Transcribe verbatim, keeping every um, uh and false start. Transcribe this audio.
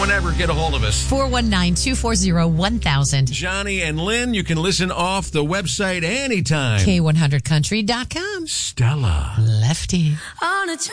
whenever, get a hold of us. four one nine, two four zero, one thousand. Johnny and Lynn, you can listen off the website anytime. K one hundred country dot com. Stella. Lefty. On a